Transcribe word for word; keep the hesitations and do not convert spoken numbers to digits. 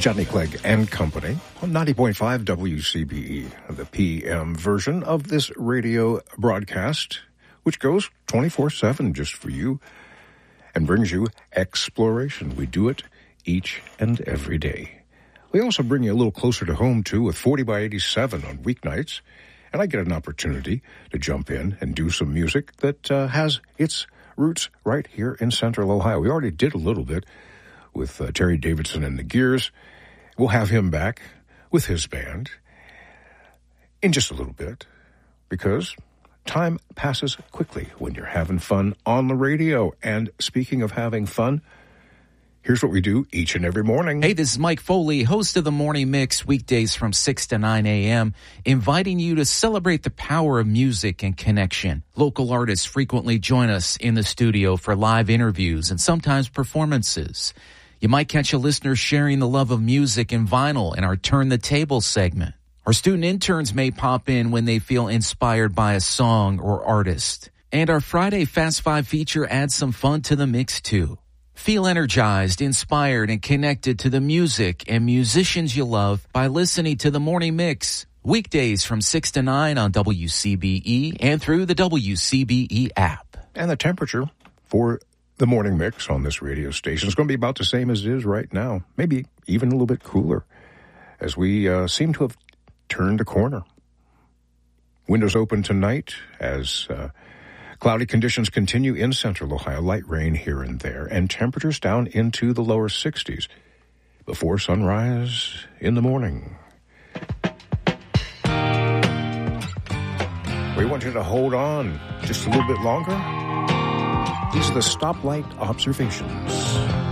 Johnny Clegg and Company on ninety point five W C B E, the P M version of this radio broadcast, which goes twenty-four seven just for you and brings you exploration. We do it each and every day. We also bring you a little closer to home, too, with forty by eighty-seven on weeknights, and I get an opportunity to jump in and do some music that uh, has its roots right here in Central Ohio. We already did a little bit with uh, Terry Davidson and the Gears. We'll have him back with his band in just a little bit, because time passes quickly when you're having fun on the radio. And speaking of having fun, here's what we do each and every morning. Hey, this is Mike Foley, host of the Morning Mix, weekdays from six to nine a.m., inviting you to celebrate the power of music and connection. Local artists frequently join us in the studio for live interviews and sometimes performances. You might catch a listener sharing the love of music and vinyl in our Turn the Table segment. Our student interns may pop in when they feel inspired by a song or artist. And our Friday Fast Five feature adds some fun to the mix, too. Feel energized, inspired, and connected to the music and musicians you love by listening to the Morning Mix. Weekdays from six to nine on W C B E and through the W C B E app. And the temperature for the Morning Mix on this radio station is going to be about the same as it is right now, maybe even a little bit cooler, as we uh, seem to have turned a corner. Windows open tonight as uh, cloudy conditions continue in Central Ohio, light rain here and there, and temperatures down into the lower sixties before sunrise in the morning. We want you to hold on just a little bit longer. These are the stoplight observations.